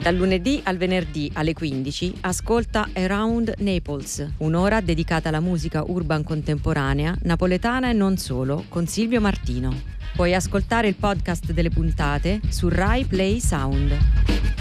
Dal lunedì al venerdì alle 15 ascolta Around Naples, un'ora dedicata alla musica urban contemporanea, napoletana e non solo, con Silvio Martino. Puoi ascoltare il podcast delle puntate su Rai Play Sound.